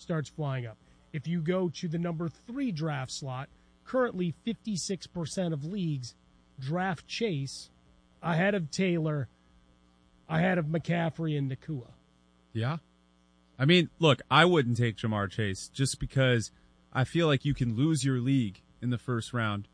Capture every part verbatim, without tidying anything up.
starts flying up. If you go to the number three draft slot, currently fifty-six percent of leagues draft Chase ahead of Taylor, ahead of McCaffrey and Nacua. Yeah. I mean, look, I wouldn't take Jamar Chase just because I feel like you can lose your league in the first round,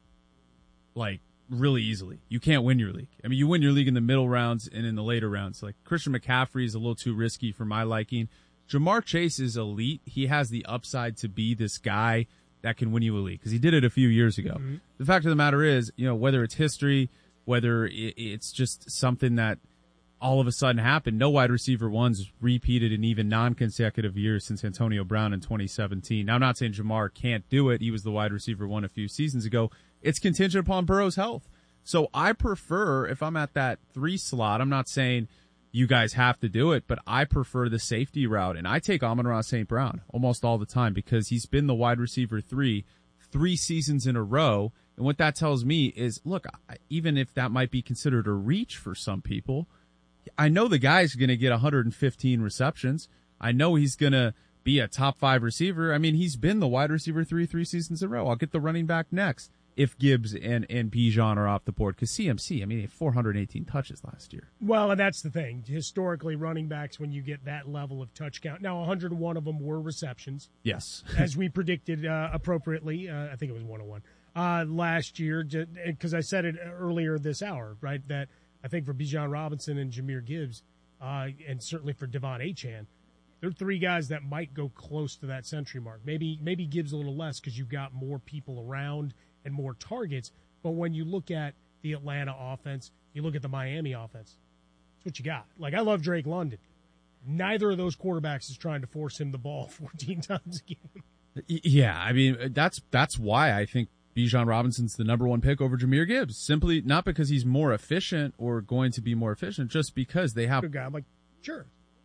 like, really easily. You can't win your league. I mean, you win your league in the middle rounds and in the later rounds. Like, Christian McCaffrey is a little too risky for my liking. Jamar Chase is elite. He has the upside to be this guy that can win you a league because he did it a few years ago. Mm-hmm. The fact of the matter is, you know, whether it's history, whether it's just something that all of a sudden happened, no wide receiver ones repeated in even non-consecutive years since Antonio Brown in twenty seventeen. Now, I'm not saying Jamar can't do it. He was the wide receiver one a few seasons ago. It's contingent upon Burrow's health. So I prefer, if I'm at that three slot, I'm not saying you guys have to do it, but I prefer the safety route. And I take Amon-Ra Saint Brown almost all the time because he's been the wide receiver three three seasons in a row. And what that tells me is, look, even if that might be considered a reach for some people, I know the guy's going to get one hundred fifteen receptions. I know he's going to be a top five receiver. I mean, he's been the wide receiver three three seasons in a row. I'll get the running back next if Gibbs and, and Bijan are off the board. Because C M C, I mean, he had four hundred eighteen touches last year. Well, and that's the thing. Historically, running backs, when you get that level of touch count, now one hundred one of them were receptions. Yes. As we predicted uh, appropriately. Uh, I think it was one oh one uh, last year. Because I said it earlier this hour, right, that I think for Bijan Robinson and Jahmyr Gibbs, uh, and certainly for Devon Achane, they're three guys that might go close to that century mark. Maybe maybe Gibbs a little less because you've got more people around and more targets. But when you look at the Atlanta offense, you look at the Miami offense, that's what you got. Like, I love Drake London. Neither of those quarterbacks is trying to force him the ball fourteen times a game. Yeah, I mean, that's that's why I think Bijan Robinson's the number one pick over Jahmyr Gibbs. Simply not because he's more efficient or going to be more efficient, just because they have. Good guy. I'm like, sure.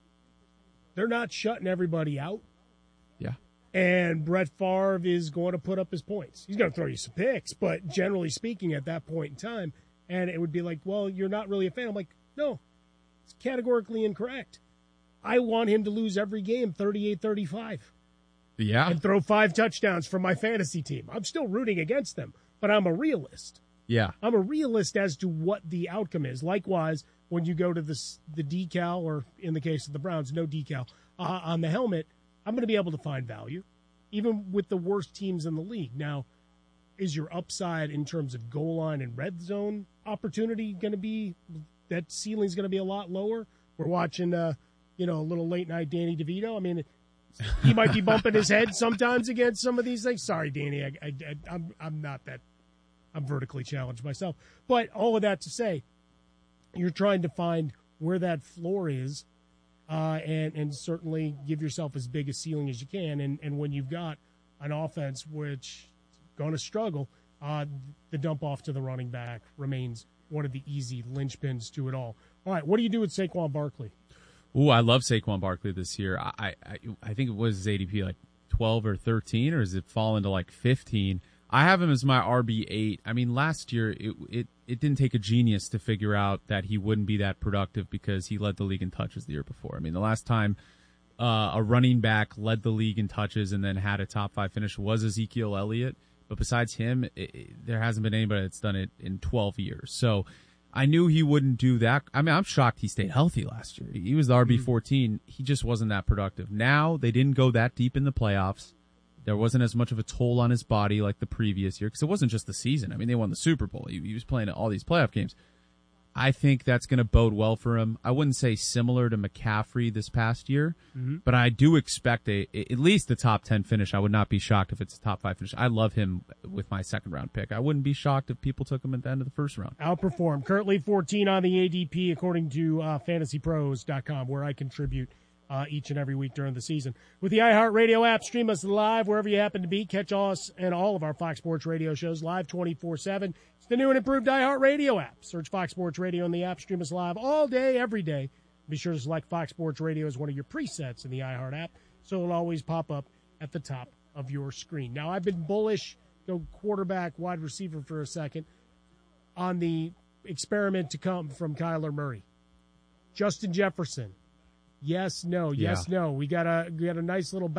They're not shutting everybody out. Yeah. And Brett Favre is going to put up his points. He's going to throw you some picks, but generally speaking, at that point in time, and it would be like, well, you're not really a fan. I'm like, no, it's categorically incorrect. I want him to lose every game thirty-eight thirty-five. Yeah. And throw five touchdowns for my fantasy team. I'm still rooting against them, but I'm a realist. Yeah. I'm a realist as to what the outcome is. Likewise, when you go to the, the decal, or in the case of the Browns, no decal, uh, on the helmet, I'm going to be able to find value, even with the worst teams in the league. Now, is your upside in terms of goal line and red zone opportunity going to be, that ceiling's going to be a lot lower? We're watching, uh, you know, a little late-night Danny DeVito. I mean, he might be bumping his head sometimes against some of these things. Sorry, Danny, I, I, I, I'm I'm not that – I'm vertically challenged myself. But all of that to say, you're trying to find where that floor is uh, and, and certainly give yourself as big a ceiling as you can. And, and when you've got an offense which is going to struggle, uh, the dump off to the running back remains one of the easy linchpins to it all. All right, what do you do with Saquon Barkley? Ooh, I love Saquon Barkley this year. I, I I think it was his A D P like twelve or thirteen, or has it fallen to like fifteen? I have him as my R B eight. I mean, last year it, it it didn't take a genius to figure out that he wouldn't be that productive because he led the league in touches the year before. I mean, the last time uh, a running back led the league in touches and then had a top five finish was Ezekiel Elliott. But besides him, it, it, there hasn't been anybody that's done it in twelve years. So I knew he wouldn't do that. I mean, I'm shocked he stayed healthy last year. He was the R B fourteen. He just wasn't that productive. Now, they didn't go that deep in the playoffs. There wasn't as much of a toll on his body like the previous year because it wasn't just the season. I mean, they won the Super Bowl. He, he was playing all these playoff games. I think that's going to bode well for him. I wouldn't say similar to McCaffrey this past year, mm-hmm. but I do expect a at least a top ten finish. I would not be shocked if it's a top five finish. I love him with my second round pick. I wouldn't be shocked if people took him at the end of the first round. Outperform. Currently fourteen on the A D P according to uh, fantasy pros dot com, where I contribute uh, each and every week during the season. With the iHeartRadio app, stream us live wherever you happen to be. Catch us and all of our Fox Sports Radio shows live twenty-four seven. It's the new and improved iHeartRadio app. Search Fox Sports Radio in the app. Stream us live all day, every day. Be sure to select Fox Sports Radio as one of your presets in the iHeart app, so it'll always pop up at the top of your screen. Now, I've been bullish, go quarterback, wide receiver for a second, on the experiment to come from Kyler Murray. Justin Jefferson. Yes, no, yes, yeah. no. We got a we got a nice little